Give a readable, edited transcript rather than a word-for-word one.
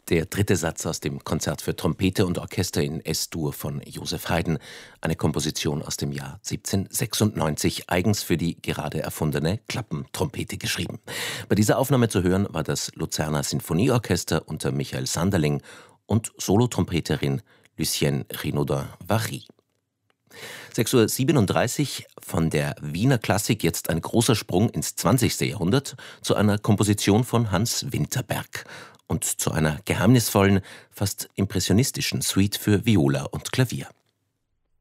Der dritte Satz aus dem Konzert für Trompete und Orchester in S-Dur von Joseph Haydn, eine Komposition aus dem Jahr 1796, eigens für die gerade erfundene Klappentrompete geschrieben. Bei dieser Aufnahme zu hören war das Luzerner Sinfonieorchester unter Michael Sanderling und Solotrompeterin Lucienne Renaudin-Vary. 6:37 Uhr, von der Wiener Klassik jetzt ein großer Sprung ins 20. Jahrhundert zu einer Komposition von Hans Winterberg und zu einer geheimnisvollen, fast impressionistischen Suite für Viola und Klavier.